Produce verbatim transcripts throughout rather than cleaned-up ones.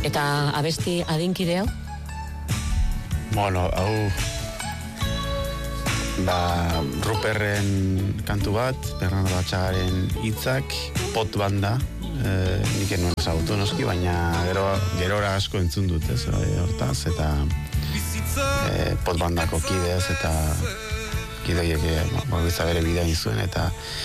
Eta abesti adinkide hau? Bueno, hau ba, Ruperren kantu bat, Bernardo Atxagaren hitzak, pot banda, e, nik enuen ezagutu noski, baina gero, gerora asko entzun dut, ez, hortaz, eta e, pot bandako kidez, eta kidoiek bakoitza bere bidea zuen, eta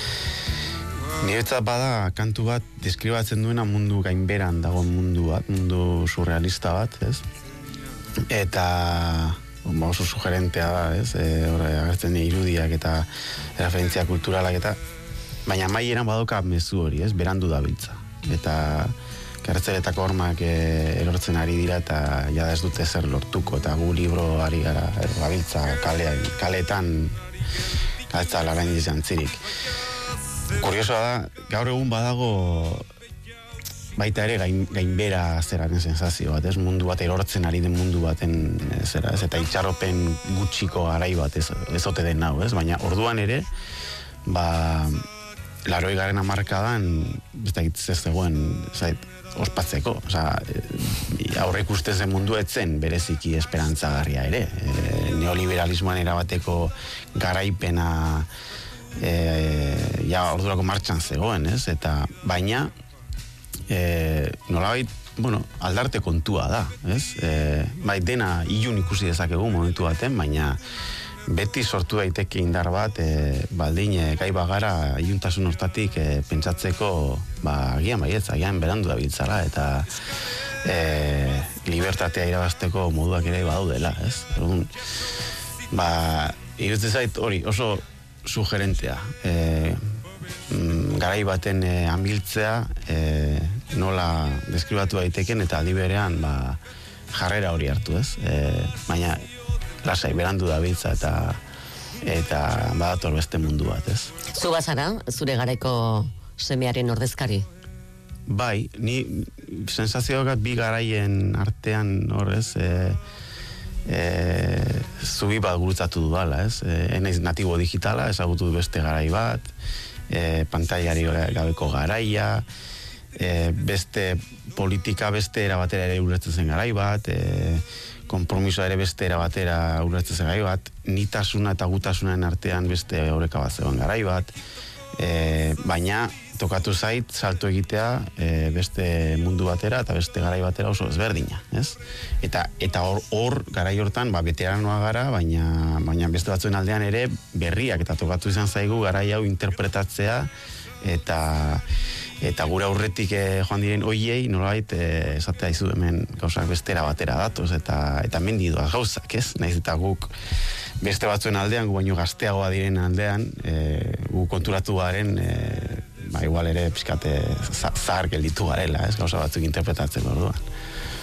niretzat bada kantu bat deskribatzen duena mundu gainberan dagoen mundu bat, mundu surrealista bat, ez? Eta ba, oso sugerentea da, ez? E, horre, agertzen irudiak eta referentzia kulturalak eta baina maieran badoka mezu hori, ez? Berandu dabiltza. Eta kartzeletako hormak e, erortzen ari dira eta jada ez dute zer lortuko eta gu libro ari gara e, gabiltza kalean, kaleetan gaitza larain izan zirik. Kuriosoa da, gaur egun badago baita ere gain, gainbera zeraren sensazio bat, ez mundu bat erortzen ari den mundu baten zera, ez, eta itxaropen gutxiko garai bat ez, ez ote den nau, ez, baina orduan ere, ba, laroi garen hamarkadan, ez da ez zegoen, zait, ospatzeko, oza, aurre ikustezen mundu etzen bereziki esperantzagarria ere, e, neoliberalismoan erabateko garaipena e, ja ordurako martxan zegoen, ez, eta baina, E, nolabait, bueno, aldarte kontua da, ez? E, bai, dena ilun ikusi dezakegu momentu baten, baina beti sortu daiteke indar bat, e, baldin, e, gai bagara iluntasun hortatik e, pentsatzeko, ba, agian baietz, agian berandu da biltzara, eta e, libertatea irabazteko moduak ere badaudela, ez? Erun, ba, irutzen zait hori, oso sugerentea, e, garai baten e, amiltzea e, nola deskribatu daiteken eta aldi berean ba, jarrera hori hartu, ez? E, baina lasai berandu da biltza eta eta badator beste mundu bat, ez? Zu bazara, zure garaiko semearen ordezkari? Bai, ni sensazioak bi garaien artean horrez e, e, zubi bat gurutzatu dudala, ez? E, enaiz natibo digitala, ezagutu beste garai bat, E, pantailari gabeko garaia, e, beste politika beste erabatera ere ulertzen zen garai bat, e, konpromisoa ere beste erabatera ulertzen zen garai bat, nitasuna eta gutasunen artean beste horreka bat zegoen garai bat, e, baina tokatu zait salto egitea e, beste mundu batera eta beste garai batera oso ezberdina, ez? Eta eta hor, hor garai hortan ba veteranoa gara, baina baina beste batzuen aldean ere berriak eta tokatu izan zaigu garai hau interpretatzea eta eta gure aurretik eh, joan diren hoiei nolabait eh, esatea izu hemen gauzak bestera batera datoz eta eta mendidoa gauzak, ez? Naiz eta guk beste batzuen aldean, gu baino gazteagoa diren aldean, e, gu konturatu garen e, ba, igual ere pixkate zahar gelditu garela, ez, gauza batzuk interpretatzen orduan.